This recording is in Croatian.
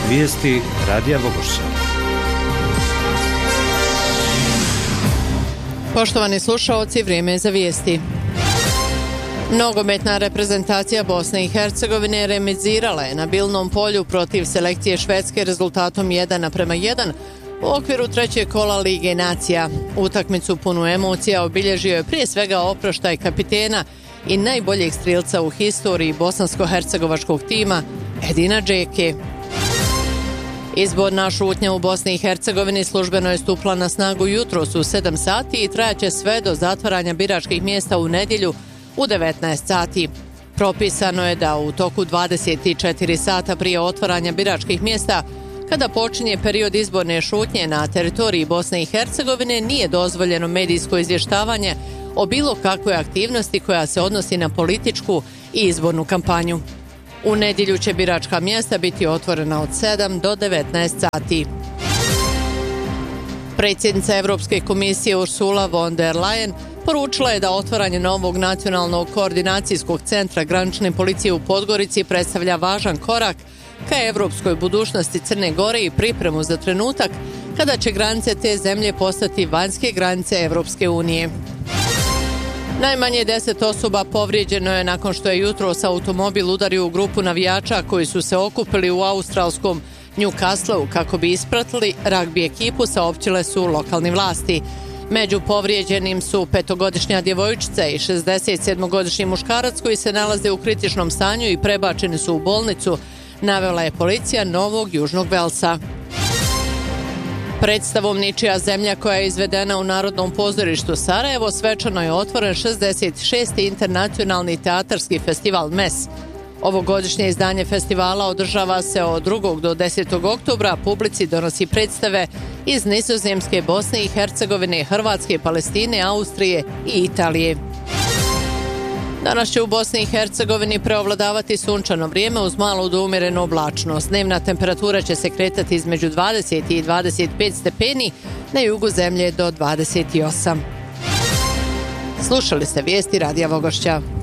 Vijesti Radija Vogošća. Poštovani slušaoci, vrijeme je za vijesti. Nogometna reprezentacija Bosne i Hercegovine remizirala je na Bilnom polju protiv selekcije Švedske rezultatom 1:1 u okviru trećeg kola Lige nacija. Utakmicu punu emocija obilježio je prije svega oproštaj kapitena i najboljeg strijelca u historiji bosansko-hercegovačkog tima Edina Džeke. Izborna šutnja u Bosni i Hercegovini službeno je stupila na snagu jutros u 7 sati i trajaće sve do zatvaranja biračkih mjesta u nedjelju u 19 sati. Propisano je da u toku 24 sata prije otvaranja biračkih mjesta, kada počinje period izborne šutnje na teritoriji Bosne i Hercegovine, nije dozvoljeno medijsko izvještavanje o bilo kakvoj aktivnosti koja se odnosi na političku i izbornu kampanju. U nedjelju će biračka mjesta biti otvorena od 7 do 19 sati. Predsjednica Europske komisije Ursula von der Leyen poručila je da otvaranje novog nacionalnog koordinacijskog centra granične policije u Podgorici predstavlja važan korak ka europskoj budućnosti Crne Gore i pripremu za trenutak kada će granice te zemlje postati vanjske granice Europske unije. Najmanje 10 osoba povrijeđeno je nakon što je jutros automobil udario u grupu navijača koji su se okupili u australskom Newcastleu kako bi ispratili ragbi ekipu, saopćile su lokalne vlasti. Među povrijeđenim su 5-godišnja djevojčica i 67-godišnji muškarac koji se nalaze u kritičnom stanju i prebačeni su u bolnicu, navela je policija Novog Južnog Velsa. Predstavom Ničija zemlja, koja je izvedena u Narodnom pozorištu Sarajevo, svečano je otvoren 66. internacionalni teatarski festival MES. Ovogodišnje izdanje festivala održava se od 2. do 10. oktobra, publici donosi predstave iz Nizozemske, Bosne i Hercegovine, Hrvatske, Palestine, Austrije i Italije. Danas će u Bosni i Hercegovini preovladavati sunčano vrijeme uz malu do umjerenu oblačnost. Dnevna temperatura će se kretati između 20 i 25 stepeni, na jugu zemlje do 28. Slušali ste vijesti Radija Vogošća.